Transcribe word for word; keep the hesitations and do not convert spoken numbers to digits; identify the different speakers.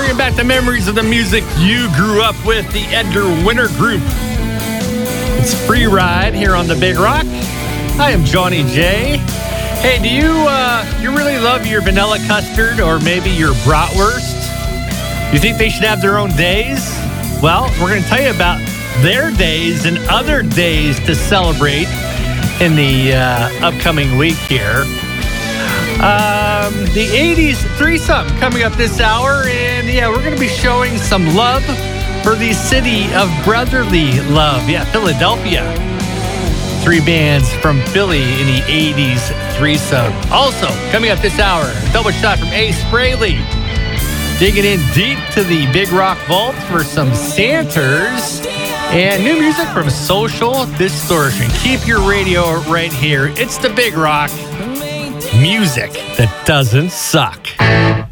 Speaker 1: Bringing back the memories of the music you grew up with, the Edgar Winter Group. It's Free Ride here on the Big Rock. I am Johnny J. Hey, do you uh, you really love your vanilla custard or maybe your bratwurst? You think they should have their own days? Well, we're going to tell you about their days and other days to celebrate in the uh, upcoming week here. Um, the eighties threesome coming up this hour, and yeah, we're going to be showing some love for the city of brotherly love. Yeah, Philadelphia. Three bands from Philly in the eighties threesome. Also, coming up this hour, a double shot from Ace Frehley. Digging in deep to the Big Rock Vault for some Santers. And new music from Social Distortion. Keep your radio right here. It's the Big Rock. Music that doesn't suck.